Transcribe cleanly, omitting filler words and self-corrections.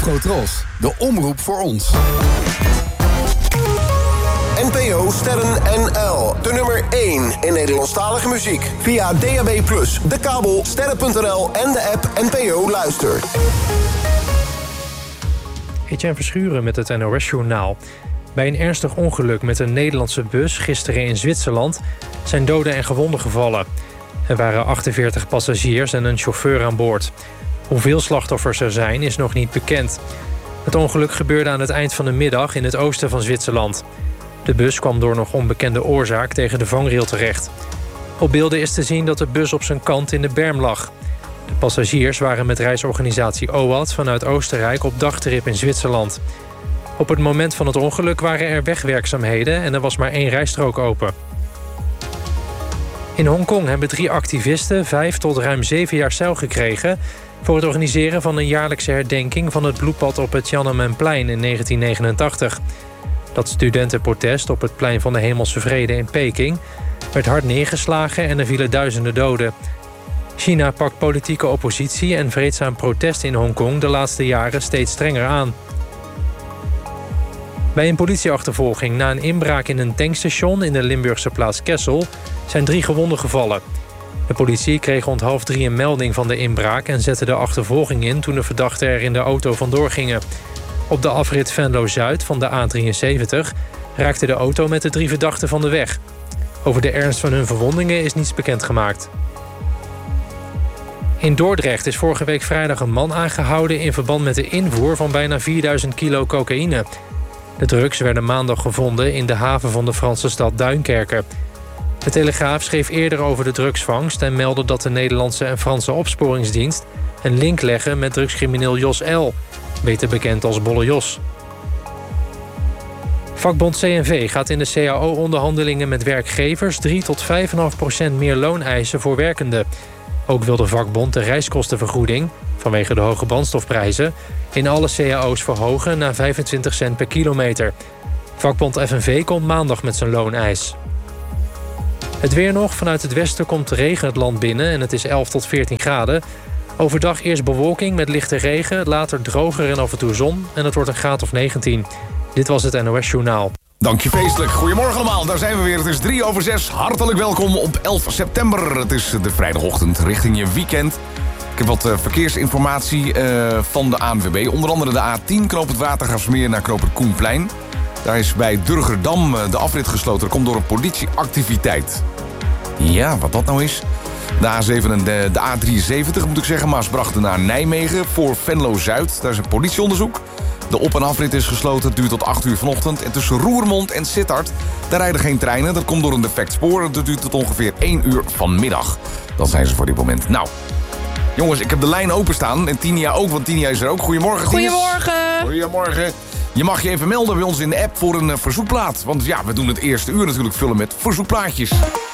Afro Tros, de omroep voor ons. NPO Sterren NL, de nummer 1 in Nederlandstalige muziek. Via DAB+, de kabel, sterren.nl en de app NPO Luister. Etienne Verschuren met het NOS-journaal. Bij een ernstig ongeluk met een Nederlandse bus gisteren in Zwitserland zijn doden en gewonden gevallen. Er waren 48 passagiers en een chauffeur aan boord. Hoeveel slachtoffers er zijn is nog niet bekend. Het ongeluk gebeurde aan het eind van de middag in het oosten van Zwitserland. De bus kwam door nog onbekende oorzaak tegen de vangrail terecht. Op beelden is te zien dat de bus op zijn kant in de berm lag. De passagiers waren met reisorganisatie OAT vanuit Oostenrijk op dagtrip in Zwitserland. Op het moment van het ongeluk waren er wegwerkzaamheden en er was maar 1 rijstrook open. In Hongkong hebben 3 activisten 5 tot ruim 7 jaar cel gekregen voor het organiseren van een jaarlijkse herdenking van het bloedbad op het Tiananmenplein in 1989. Dat studentenprotest op het plein van de Hemelse Vrede in Peking werd hard neergeslagen en er vielen duizenden doden. China pakt politieke oppositie en vreedzaam protest in Hongkong de laatste jaren steeds strenger aan. Bij een politieachtervolging na een inbraak in een tankstation in de Limburgse plaats Kessel zijn 3 gewonden gevallen. De politie kreeg rond 2:30 een melding van de inbraak en zette de achtervolging in toen de verdachten er in de auto vandoor gingen. Op de afrit Venlo-Zuid van de A73 raakte de auto met de 3 verdachten van de weg. Over de ernst van hun verwondingen is niets bekendgemaakt. In Dordrecht is vorige week vrijdag een man aangehouden in verband met de invoer van bijna 4000 kilo cocaïne. De drugs werden maandag gevonden in de haven van de Franse stad Duinkerke. De Telegraaf schreef eerder over de drugsvangst en meldde dat de Nederlandse en Franse opsporingsdienst een link leggen met drugscrimineel Jos L., beter bekend als Bolle Jos. Vakbond CNV gaat in de CAO-onderhandelingen met werkgevers 3 tot 5,5% meer loon eisen voor werkenden. Ook wil de vakbond de reiskostenvergoeding, vanwege de hoge brandstofprijzen, in alle CAO's verhogen naar 25 cent per kilometer. Vakbond FNV komt maandag met zijn looneis. Het weer nog. Vanuit het westen komt regen het land binnen en het is 11 tot 14 graden. Overdag eerst bewolking met lichte regen, later droger en af en toe zon. En het wordt een graad of 19. Dit was het NOS Journaal. Dank je feestelijk. Goedemorgen allemaal, daar zijn we weer. Het is 6:03. Hartelijk welkom op 11 september. Het is de vrijdagochtend richting je weekend. Ik heb wat verkeersinformatie van de ANWB. Onder andere de A10, knoop het Watergraafsmeer naar knoop het Koenplein. Daar is bij Durgerdam de afrit gesloten. Dat komt door een politieactiviteit. Ja, wat dat nou is. De A7 en de A73 moet ik zeggen. Maasbrachten naar Nijmegen voor Venlo-Zuid. Daar is een politieonderzoek. De op- en afrit is gesloten. Het duurt tot 8 uur vanochtend. En tussen Roermond en Sittard, daar rijden geen treinen. Dat komt door een defect spoor. Dat duurt tot ongeveer 1 uur vanmiddag. Dat zijn ze voor dit moment. Nou, jongens, ik heb de lijn openstaan. En Tinia ook, want Tinia is er ook. Goedemorgen, Ties. Goedemorgen. Goedemorgen. Je mag je even melden bij ons in de app voor een verzoekplaat. Want ja, we doen het eerste uur natuurlijk vullen met verzoekplaatjes.